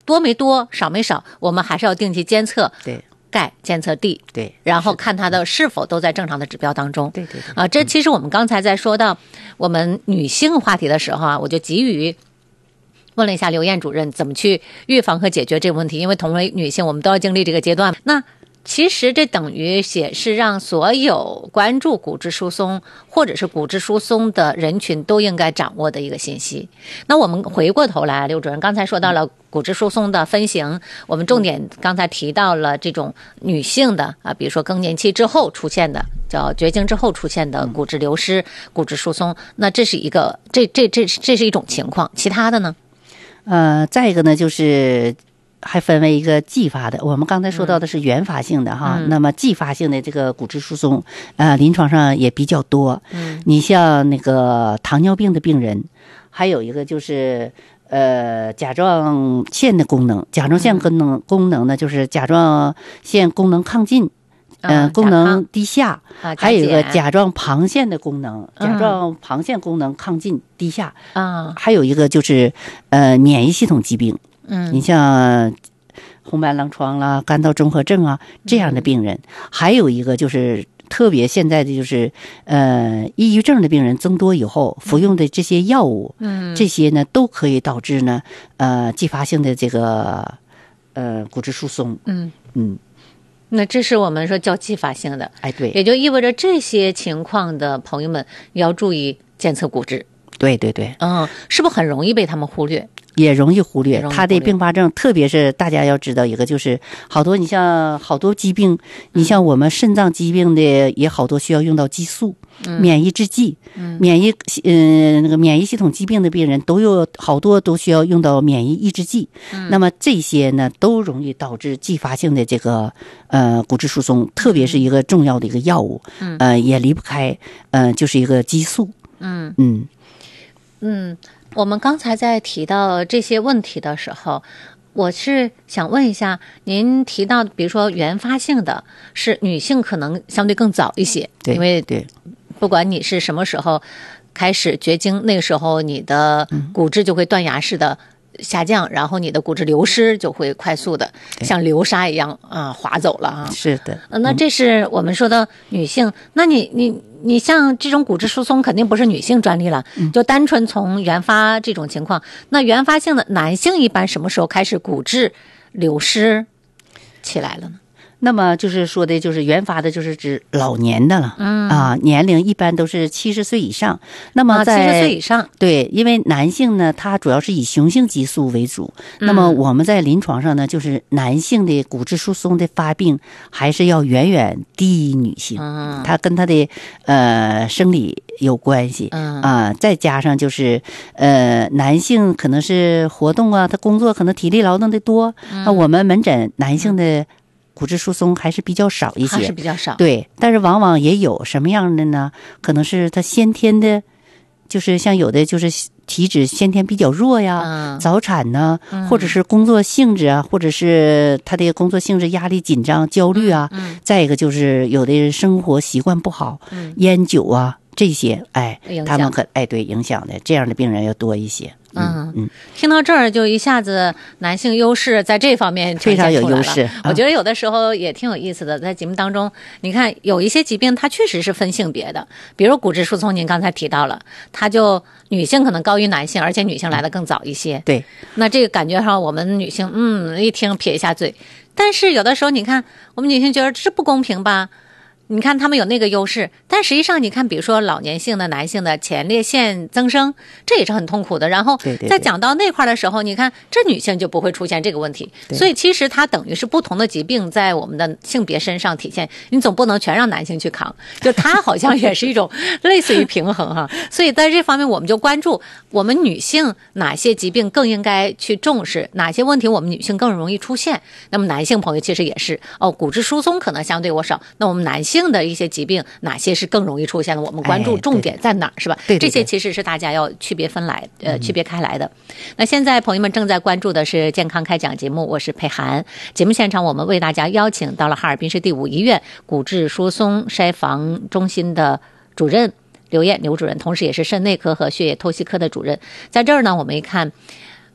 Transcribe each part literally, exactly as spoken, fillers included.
多没多，少没少，我们还是要定期监测。 对。 钙监测 D， 对， 然后看它的是否都在正常的指标当中。 对对对。 啊，这其实我们刚才在说到我们女性话题的时候啊，我就急于问了一下刘燕主任怎么去预防和解决这个问题，因为同为女性，我们都要经历这个阶段。那其实这等于也是让所有关注骨质疏松或者是骨质疏松的人群都应该掌握的一个信息。那我们回过头来，刘主任刚才说到了骨质疏松的分型，我们重点刚才提到了这种女性的啊，比如说更年期之后出现的，叫绝经之后出现的骨质流失、骨质疏松，那这是一个这这这这是一种情况，其他的呢？ 呃，再一个呢，就是还分为一个继发的，我们刚才说到的是原发性的哈， 嗯、 那么继发性的这个骨质疏松，呃，临床上也比较多。 嗯， 你像那个糖尿病的病人，还有一个就是呃甲状腺的功能，甲状腺功能、嗯、功能呢，就是甲状腺功能亢进。嗯、呃，功能低下、啊，还有一个甲状旁腺的功能，嗯、甲状旁腺功能亢进低下啊， 还有一个就是呃免疫系统疾病， 嗯， 你像红斑狼疮啦、干燥综合症啊这样的病人，嗯、还有一个就是特别现在的就是呃抑郁症的病人增多以后，服用的这些药物，嗯，这些呢都可以导致呢呃继发性的这个呃骨质疏松， 嗯嗯。 那这是我们说叫继发性的， 哎，对， 也就意味着这些情况的朋友们要注意监测骨质。 对对对， 嗯，是不是很容易被他们忽略？ 也容易忽略它的并发症，特别是大家要知道一个，就是好多你像好多疾病，你像我们肾脏疾病的也好多需要用到激素、嗯、免疫制剂，嗯、免疫嗯、呃、那个免疫系统疾病的病人都有好多都需要用到免疫抑制剂。嗯、那么这些呢都容易导致继发性的这个呃骨质疏松，特别是一个重要的一个药物，嗯、呃也离不开呃就是一个激素。 嗯嗯嗯。我们刚才在提到这些问题的时候，我是想问一下，您提到比如说原发性的是女性可能相对更早一些， 对， 因为对， 不管你是什么时候开始绝经，那个时候你的骨质就会断崖式的下降，然后你的骨质流失就会快速的像流沙一样啊滑走了啊。 是的， 那这是我们说的女性。嗯、那你你你像这种骨质疏松肯定不是女性专利了，嗯、就单纯从原发这种情况，那原发性的男性一般什么时候开始骨质流失起来了呢？ 那么就是说的，就是原发的，就是指老年的了，嗯啊，年龄一般都是七十岁以上。那么在七十岁以上， 对，因为男性呢，他主要是以雄性激素为主。嗯、那么我们在临床上呢，就是男性的骨质疏松的发病还是要远远低于女性，嗯，它跟他的呃生理有关系，嗯啊，再加上就是呃男性可能是活动啊，他工作可能体力劳动的多，嗯、那我们门诊男性的骨质疏松还是比较少一些， 还是比较少。 对，但是往往也有什么样的呢？可能是他先天的，就是像有的就是体质先天比较弱呀，嗯、早产呢，嗯、或者是工作性质啊，或者是他的工作性质压力紧张、焦虑啊。嗯嗯、再一个就是有的人生活习惯不好，嗯、烟酒啊这些，哎，他们可哎对影响的这样的病人要多一些。 嗯嗯，听到这儿就一下子男性优势在这方面非常有优势。 我觉得有的时候也挺有意思的，在节目当中，你看有一些疾病它确实是分性别的，比如骨质疏松，您刚才提到了，它就女性可能高于男性，而且女性来的更早一些。 对， 那这个感觉上我们女性嗯一听撇一下嘴，但是有的时候你看我们女性觉得这不公平吧？你看他们有那个优势，但实际上你看比如说老年性的男性的前列腺增生，这也是很痛苦的，然后在讲到那块的时候，你看这女性就不会出现这个问题，所以其实它等于是不同的疾病在我们的性别身上体现，你总不能全让男性去扛，就它好像也是一种类似于平衡哈。所以在这方面我们就关注我们女性哪些疾病更应该去重视，哪些问题我们女性更容易出现，那么男性朋友其实也是哦，骨质疏松可能相对我少，那我们男性的一些疾病哪些是更容易出现的，我们关注重点在哪儿、哎、是吧？ 对对对， 这些其实是大家要区别分来呃区别开来的。嗯、那现在朋友们正在关注的是健康开讲节目，我是佩涵。节目现场我们为大家邀请到了哈尔滨市第五医院骨质疏松筛防中心的主任刘燕刘主任，同时也是肾内科和血液透析科的主任。在这儿呢，我们一看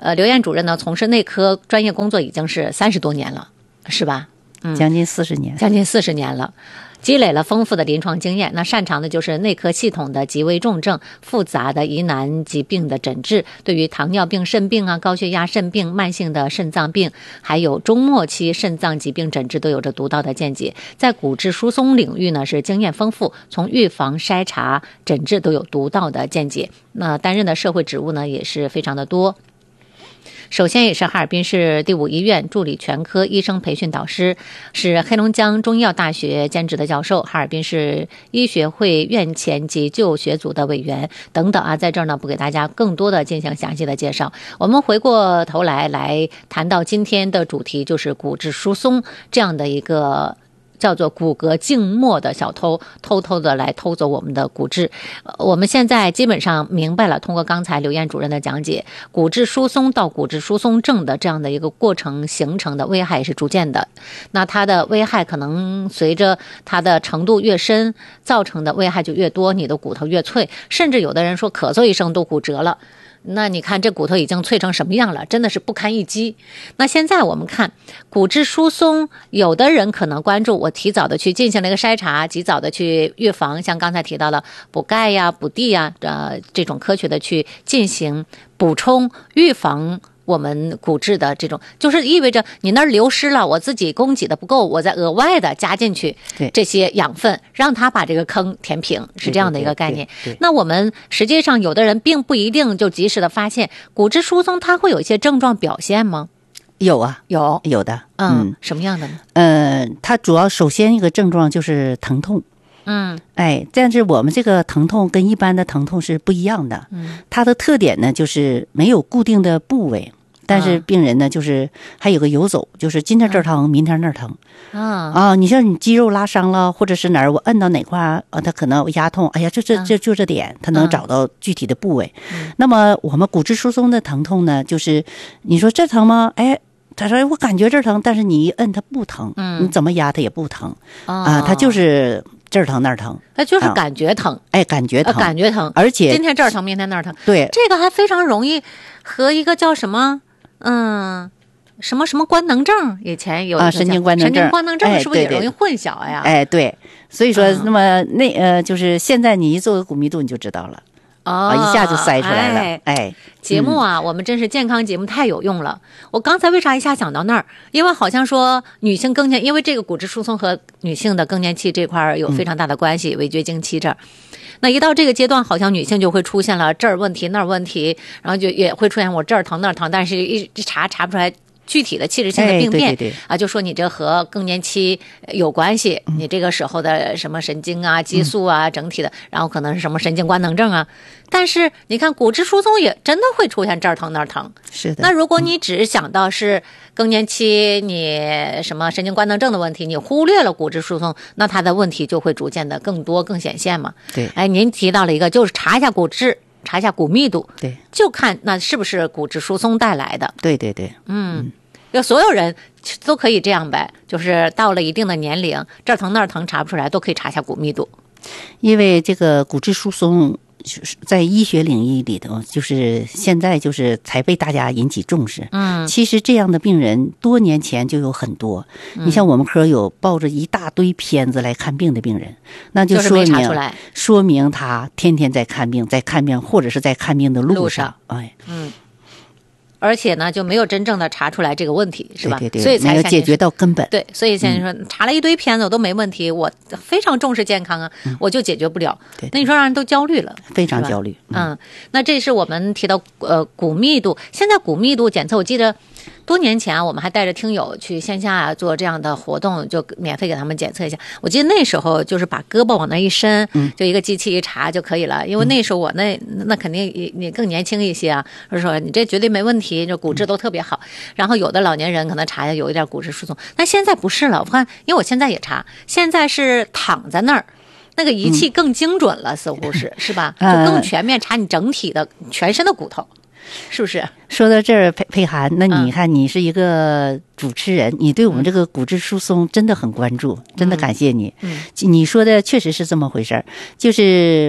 呃，刘艳主任呢从事内科专业工作已经是三十多年了，是吧？ 嗯，将近四十年， 将近四十年了。积累了丰富的临床经验，那擅长的就是内科系统的极危重症、复杂的疑难疾病的诊治，对于糖尿病、肾病啊、高血压肾病、慢性的肾脏病，还有中末期肾脏疾病诊治都有着独到的见解。在骨质疏松领域呢，是经验丰富，从预防、筛查、诊治都有独到的见解。那担任的社会职务呢，也是非常的多。首先也是哈尔滨市第五医院助理全科医生培训导师，是黑龙江中医药大学兼职的教授，哈尔滨市医学会院前急救学组的委员等等啊，在这儿呢不给大家更多的进行详细的介绍。我们回过头来来谈到今天的主题，就是骨质疏松这样的一个叫做骨骼静默的小偷，偷偷的来偷走我们的骨质。我们现在基本上明白了，通过刚才刘艳主任的讲解，骨质疏松到骨质疏松症的这样的一个过程形成的危害是逐渐的，那它的危害可能随着它的程度越深，造成的危害就越多，你的骨头越脆，甚至有的人说咳嗽一声都骨折了。那你看这骨头已经脆成什么样了，真的是不堪一击。那现在我们看骨质疏松，有的人可能关注我提早的去进行了一个筛查，及早的去预防，像刚才提到的补钙呀、补地呀，呃，这种科学的去进行补充预防我们骨质的这种，就是意味着你那儿流失了，我自己供给的不够，我再额外的加进去这些养分，让它把这个坑填平，是这样的一个概念。 对对对对， 那我们实际上有的人并不一定就及时的发现骨质疏松，它会有一些症状表现吗？ 有啊， 有有的。 嗯， 嗯什么样的呢？ 呃，它主要首先一个症状就是疼痛。 嗯， 哎，但是我们这个疼痛跟一般的疼痛是不一样的。 嗯， 它的特点呢就是没有固定的部位，但是病人呢就是还有个游走，就是今天这儿疼，明天那儿疼。 啊啊，你像你肌肉拉伤了，或者是哪儿我摁到哪块啊，他可能压痛，哎呀，这这这就这点，他能找到具体的部位。 嗯， 那么我们骨质疏松的疼痛呢，就是你说这疼吗？哎。他说：“我感觉这儿疼，但是你一摁它不疼， 嗯， 你怎么压它也不疼啊、 呃，它就是这儿疼那儿疼， 它就是感觉疼， 啊、哎，感觉疼、 呃，感觉疼， 而且今天这儿疼，明天那儿疼， 对， 这个还非常容易和一个叫什么，嗯，什么什么官能症，以前有啊，神经官能症， 神经官能症是不是也容易哎、 混淆呀？ 哎，对，所以说， 嗯、 那么那呃，就是现在你一做个骨密度，你就知道了。” 哦， 一下就筛出来了。 哎， 哎节目啊、嗯，我们真是健康节目太有用了。我刚才为啥一下想到那儿？因为好像说女性更年，因为这个骨质疏松和女性的更年期这块有非常大的关系，围绝经期这儿。那一到这个阶段，好像女性就会出现了这儿问题那儿问题，然后就也会出现我这儿疼那儿疼，但是一查查不出来具体的器质性的病变、 哎、对对对啊，就说你这和更年期有关系， 嗯、 你这个时候的什么神经啊、激素啊、嗯、整体的，然后可能是什么神经官能症啊。但是你看骨质疏松也真的会出现这儿疼那儿疼。 是的。 那如果你只想到是更年期你什么神经官能症的问题，你忽略了骨质疏松，那它的问题就会逐渐的更多更显现嘛。 对。 哎，您提到了一个，就是查一下骨质。查一下骨密度， 对， 就看那是不是骨质疏松带来的。 对对对， 嗯，就所有人都可以这样呗，就是到了一定的年龄，这儿疼那儿疼查不出来，都可以查一下骨密度。 因为这个骨质疏松在医学领域里头，就是现在就是才被大家引起重视。 嗯， 其实这样的病人多年前就有很多。 嗯、 你像我们科有抱着一大堆片子来看病的病人，那就说明、 就是、没查出来说明他天天在看病，在看病或者是在看病的路上。 路上哎， 嗯。而且呢，就没有真正的查出来这个问题，是吧？ 对对对， 所以才没有解决到根本。 对，所以现在说、嗯、查了一堆片子我都没问题，我非常重视健康啊，嗯、我就解决不了。 对， 那你说让人都焦虑了， 非常焦虑。 嗯，嗯那这是我们提到呃骨密度，现在骨密度检测，我记得多年前啊，我们还带着听友去线下做这样的活动，就免费给他们检测一下。我记得那时候就是把胳膊往那一伸， 嗯、 就一个机器一查就可以了，因为那时候我那那肯定你更年轻一些啊，就是说你这绝对没问题，就骨质都特别好。然后有的老年人可能查下有一点骨质疏松，但现在不是了。我看，因为我现在也查，现在是躺在那儿，那个仪器更精准了，嗯、似乎是是吧？就更全面查你整体的全身的骨头。是不是？ 说到这儿，佩佩涵，那你看，你是一个主持人，嗯、你对我们这个骨质疏松真的很关注，嗯、真的感谢你。 嗯， 你说的确实是这么回事儿，就是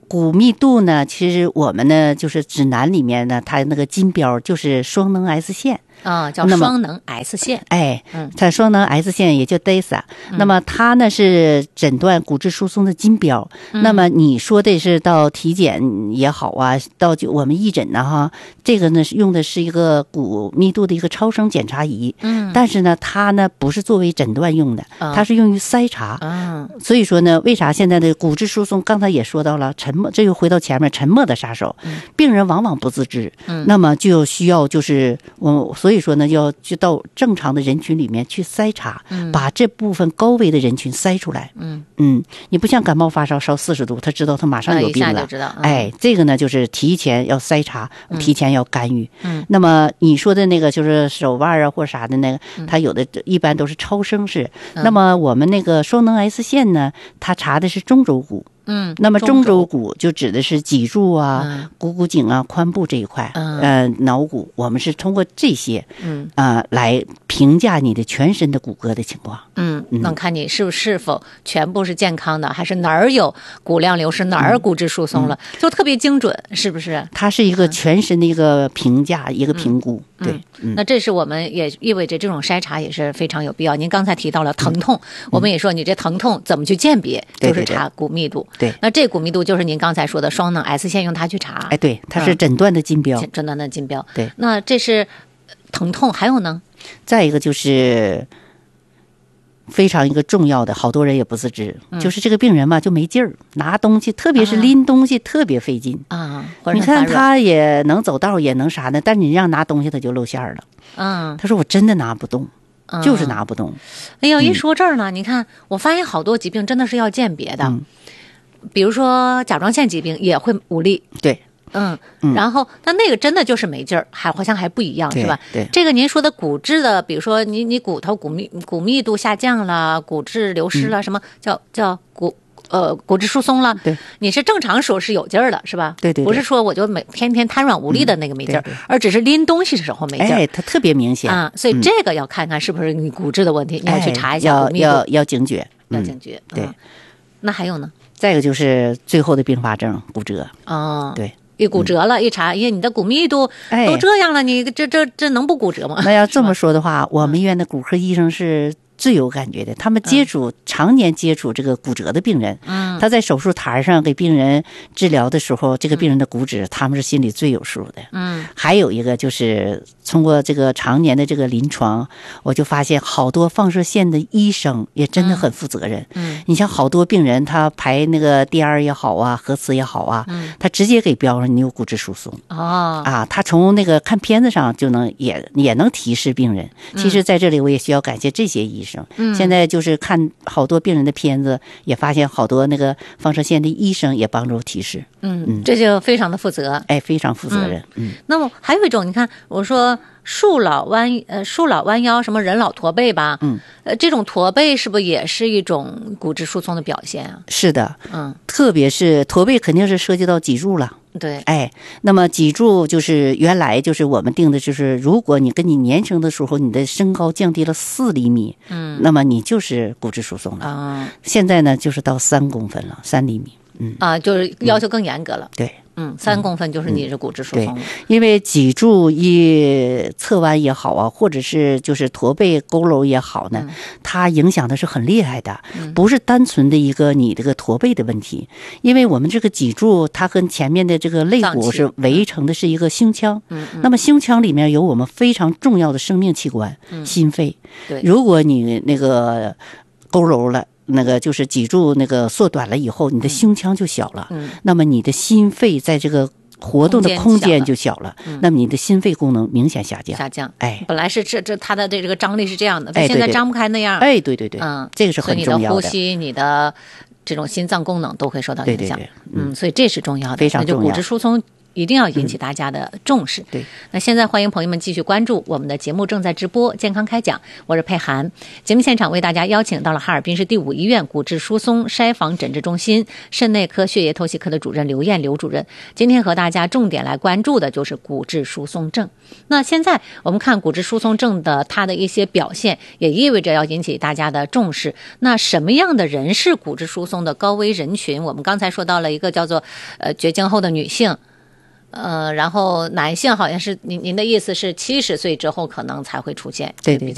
骨密度呢，其实我们呢就是指南里面呢，它那个金标就是双能 S 线。 啊、哦，叫双能 S 线， 哎，嗯，它双能 S 线也叫 D E S A，嗯、那么它呢是诊断骨质疏松的金标。嗯、那么你说的是到体检也好啊，到就我们义诊呢哈，这个呢是用的是一个骨密度的一个超声检查仪，嗯，但是呢它呢不是作为诊断用的，哦、它是用于筛查。嗯，所以说呢，为啥现在的骨质疏松，刚才也说到了沉默，这又回到前面沉默的杀手，嗯、病人往往不自知，嗯，那么就需要就是我所以。所以说呢，要去到正常的人群里面去筛查，嗯、把这部分高危的人群筛出来。嗯嗯，你不像感冒发烧烧四十度，他知道他马上有病了。嗯、哎，这个呢就是提前要筛查，提前要干预。嗯，那么你说的那个就是手腕啊或啥的那个，它有的一般都是超声式。嗯、那么我们那个双能 S 线呢，它查的是中轴骨。嗯，那么中轴骨就指的是脊柱啊、嗯、股骨颈啊、髋部这一块，嗯、呃，脑骨，我们是通过这些，嗯啊、呃，来评价你的全身的骨骼的情况。 嗯，能看你是不是否全部是健康的，还是哪儿有骨量流失，哪儿骨质疏松了，嗯、就特别精准，是不是？ 它是一个全身的一个评价，嗯、一个评估。嗯、对、 嗯，那这是我们也意味着这种筛查也是非常有必要。您刚才提到了疼痛，嗯、我们也说你这疼痛怎么去鉴别， 嗯、 就是查骨密度。 对， 那这骨密度就是您刚才说的双能 S 线，用它去查。 哎，对，它是诊断的金标， 诊断的金标。 对， 那这是疼痛，还有呢？ 再一个就是非常一个重要的，好多人也不自知，嗯、就是这个病人嘛就没劲儿，拿东西，特别是拎东西特别费劲啊。 你看他也能走道，也能啥的，但你让拿东西他就露馅了。嗯，他说我真的拿不动。就是拿不动。 哎呦，一说这儿呢，嗯、你看，我发现好多疾病真的是要鉴别的，嗯、比如说甲状腺疾病也会无力。 对， 嗯，嗯然后但那个真的就是没劲儿，还好像还不一样，是吧？ 对， 这个您说的骨质的，比如说你你骨头骨密骨密度下降了，骨质流失了，嗯、什么叫叫骨？呃，骨质疏松了， 对， 你是正常时候是有劲儿的，是吧？ 对 对, 对， 不是说我就每天天瘫软无力的那个没劲儿， 嗯、对对而只是拎东西的时候没劲儿。 哎，它特别明显啊，所以这个要看看是不是你骨质的问题，嗯、你要去查一下骨密度， 要要要警觉， 要警觉。 嗯、对、 嗯，那还有呢？ 再一个就是最后的并发症骨折。 哦， 对。 一骨折了，嗯、一查，哎，你的骨密度都这样了，哎、你这这这能不骨折吗？ 那要这么说的话，我们医院的骨科医生是最有感觉的，他们接触、嗯、常年接触这个骨折的病人，嗯，他在手术台上给病人治疗的时候，这个病人的骨质，嗯、他们是心里最有数的。嗯，还有一个就是通过这个常年的这个临床，我就发现好多放射线的医生也真的很负责任。嗯，你像好多病人，他排那个 D R 也好啊，核磁也好啊，嗯，他直接给标上你有骨质疏松。 哦， 啊，他从那个看片子上就能也也能提示病人。其实在这里我也需要感谢这些医生。嗯，现在就是看好多病人的片子，也发现好多那个放射线的医生也帮助提示。 嗯嗯，这就非常的负责。 哎，非常负责任。嗯，嗯那么还有一种，你看我说树老弯呃树老弯腰，什么人老驼背吧？嗯，呃，这种驼背是不是也是一种骨质疏松的表现啊？ 是的，嗯，特别是驼背肯定是涉及到脊柱了。 对， 哎，那么脊柱就是原来就是我们定的，就是如果你跟你年轻的时候你的身高降低了四厘米，嗯，那么你就是骨质疏松了啊。现在呢，就是到三公分了，三厘米，嗯啊，就是要求更严格了。 嗯、对。 嗯，三公分就是你是骨质疏松了、 嗯。对，因为脊柱一侧弯也好啊，或者是就是驼背佝偻也好呢，嗯、它影响的是很厉害的，嗯、不是单纯的一个你这个驼背的问题。因为我们这个脊柱它跟前面的这个肋骨是围成的是一个胸腔，嗯嗯、那么胸腔里面有我们非常重要的生命器官，嗯、心肺。 对， 如果你那个佝偻了。那个就是脊柱那个缩短了以后，你的胸腔就小了，嗯，那么你的心肺在这个活动的空间就小了，嗯、那么你的心肺功能明显下降。 下降， 哎， 本来是这这它的这这个张力是这样的， 哎， 现在张不开那样。 哎，对对对， 嗯， 这个是很重要的。 所以你的呼吸，你的这种心脏功能都会受到影响。 对对对， 嗯，所以这是重要的， 非常重要。 那就骨质疏松一定要引起大家的重视。 嗯、对， 那现在欢迎朋友们继续关注我们的节目，正在直播健康开讲，我是佩涵。节目现场为大家邀请到了哈尔滨市第五医院骨质疏松筛防诊治中心肾内科血液透析科的主任刘艳刘主任。今天和大家重点来关注的就是骨质疏松症。那现在我们看骨质疏松症的它的一些表现，也意味着要引起大家的重视。那什么样的人是骨质疏松的高危人群？我们刚才说到了一个叫做呃绝经后的女性。呃，然后男性好像是您您的意思是七十岁之后可能才会出现， 对对。